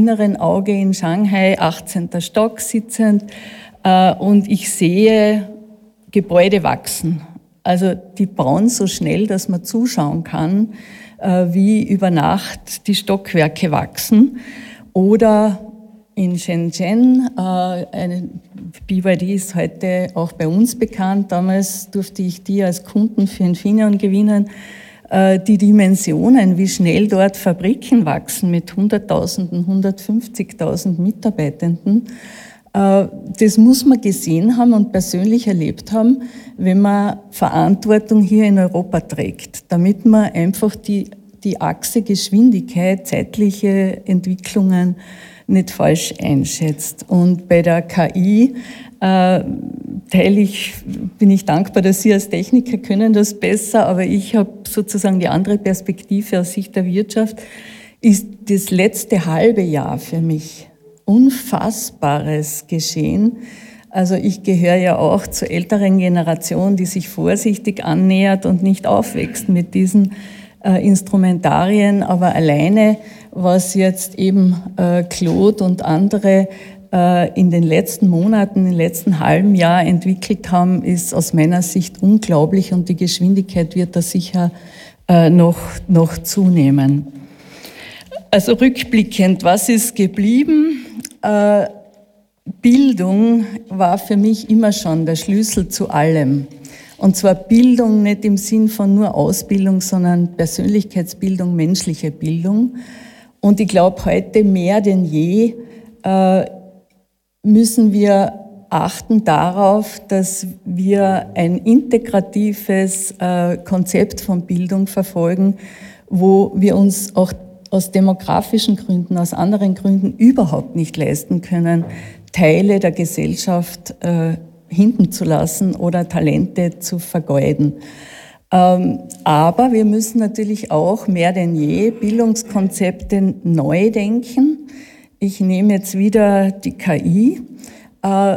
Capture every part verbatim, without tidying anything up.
inneren Auge in Shanghai, achtzehnter Stock sitzend, und ich sehe Gebäude wachsen. Also die bauen so schnell, dass man zuschauen kann, wie über Nacht die Stockwerke wachsen. Oder in Shenzhen, eine B Y D ist heute auch bei uns bekannt, damals durfte ich die als Kunden für Infineon gewinnen, die Dimensionen, wie schnell dort Fabriken wachsen mit hunderttausenden, hundertfünfzigtausend Mitarbeitenden, das muss man gesehen haben und persönlich erlebt haben, wenn man Verantwortung hier in Europa trägt, damit man einfach die, die Achse Geschwindigkeit, zeitliche Entwicklungen nicht falsch einschätzt. Und bei der K I äh, teile ich, bin ich dankbar, dass Sie als Techniker können das besser, aber ich habe sozusagen die andere Perspektive aus Sicht der Wirtschaft, ist das letzte halbe Jahr für mich Unfassbares geschehen. Also ich gehöre ja auch zur älteren Generation, die sich vorsichtig annähert und nicht aufwächst mit diesen äh, Instrumentarien, aber alleine, was jetzt eben äh, Claude und andere äh, in den letzten Monaten, im letzten halben Jahr entwickelt haben, ist aus meiner Sicht unglaublich und die Geschwindigkeit wird da sicher äh, noch, noch zunehmen. Also rückblickend, was ist geblieben? Äh, Bildung war für mich immer schon der Schlüssel zu allem. Und zwar Bildung nicht im Sinn von nur Ausbildung, sondern Persönlichkeitsbildung, menschliche Bildung. Und ich glaube, heute mehr denn je äh, müssen wir achten darauf, dass wir ein integratives äh, Konzept von Bildung verfolgen, wo wir uns auch aus demografischen Gründen, aus anderen Gründen überhaupt nicht leisten können, Teile der Gesellschaft äh, hinten zu lassen oder Talente zu vergeuden. Ähm, aber wir müssen natürlich auch mehr denn je Bildungskonzepte neu denken. Ich nehme jetzt wieder die K I. Äh,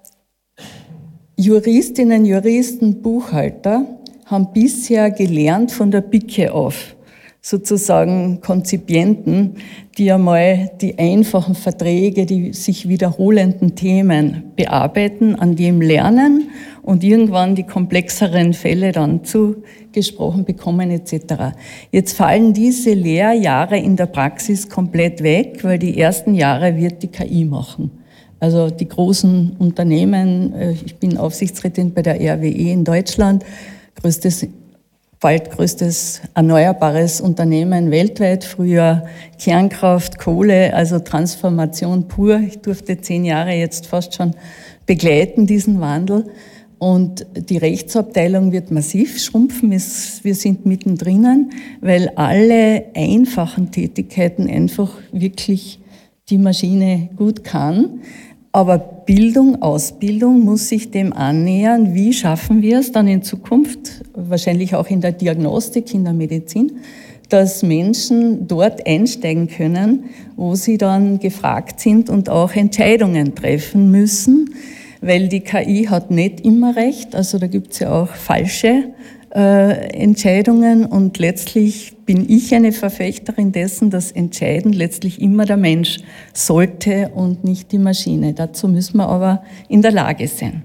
Juristinnen, Juristen, Buchhalter haben bisher gelernt von der Pike auf. Sozusagen Konzipienten, die einmal die einfachen Verträge, die sich wiederholenden Themen bearbeiten, an dem lernen und irgendwann die komplexeren Fälle dann zugesprochen bekommen et cetera. Jetzt fallen diese Lehrjahre in der Praxis komplett weg, weil die ersten Jahre wird die K I machen. Also die großen Unternehmen, ich bin Aufsichtsrätin bei der R W E in Deutschland, größtes bald größtes erneuerbares Unternehmen weltweit, früher Kernkraft, Kohle, also Transformation pur. Ich durfte zehn Jahre jetzt fast schon begleiten, diesen Wandel. Und die Rechtsabteilung wird massiv schrumpfen, wir sind mittendrin, weil alle einfachen Tätigkeiten einfach wirklich die Maschine gut kann. Aber Bildung, Ausbildung muss sich dem annähern. Wie schaffen wir es dann in Zukunft, wahrscheinlich auch in der Diagnostik, in der Medizin, dass Menschen dort einsteigen können, wo sie dann gefragt sind und auch Entscheidungen treffen müssen, weil die K I hat nicht immer recht, also da gibt es ja auch falsche äh, Entscheidungen und letztlich bin ich eine Verfechterin dessen, dass entscheiden letztlich immer der Mensch sollte und nicht die Maschine. Dazu müssen wir aber in der Lage sein.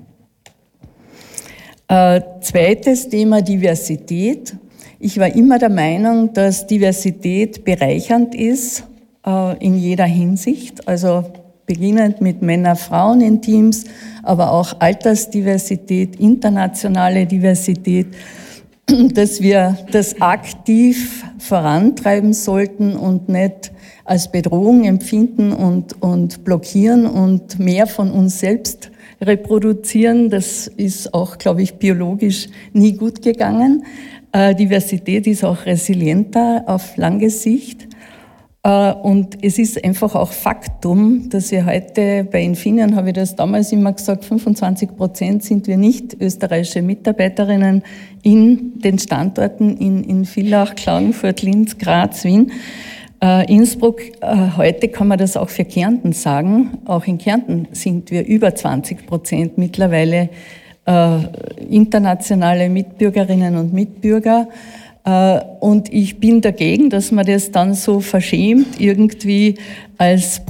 Äh, zweites Thema, Diversität. Ich war immer der Meinung, dass Diversität bereichernd ist, äh, in jeder Hinsicht, also beginnend mit Männer, Frauen in Teams, aber auch Altersdiversität, internationale Diversität, dass wir das aktiv vorantreiben sollten und nicht als Bedrohung empfinden und, und blockieren und mehr von uns selbst reproduzieren. Das ist auch, glaube ich, biologisch nie gut gegangen. Äh, Diversität ist auch resilienter auf lange Sicht. Äh, und es ist einfach auch Faktum, dass wir heute bei Infineon, habe ich das damals immer gesagt, fünfundzwanzig Prozent sind wir nicht österreichische Mitarbeiterinnen in den Standorten in, in Villach, Klagenfurt, Linz, Graz, Wien, äh, Innsbruck. Äh, heute kann man das auch für Kärnten sagen. Auch in Kärnten sind wir über zwanzig Prozent mittlerweile äh, internationale Mitbürgerinnen und Mitbürger. Und ich bin dagegen, dass man das dann so verschämt irgendwie als